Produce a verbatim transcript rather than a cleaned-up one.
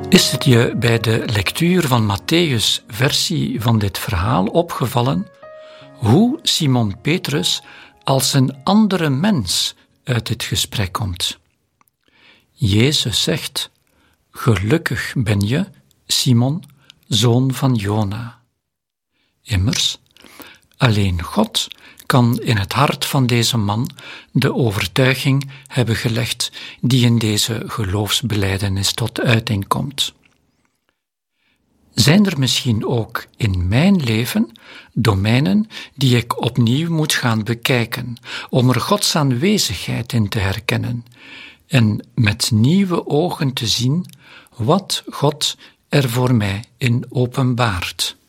Is het je bij de lectuur van Mattheüs' versie van dit verhaal opgevallen hoe Simon Petrus als een andere mens uit dit gesprek komt? Jezus zegt: gelukkig ben je, Simon, zoon van Jona. Immers, alleen God kan in het hart van deze man de overtuiging hebben gelegd die in deze geloofsbelijdenis tot uiting komt. Zijn er misschien ook in mijn leven domeinen die ik opnieuw moet gaan bekijken, om er Gods aanwezigheid in te herkennen en met nieuwe ogen te zien wat God er voor mij in openbaart?